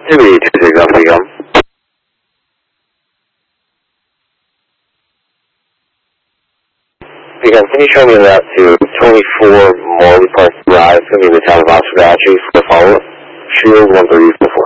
2B, 2 Golf Eagle. Beacon, can you show me that to 24 Morley Park Drive? It's going to be in the town of Oswegatchie for the follow-up. Shield 134.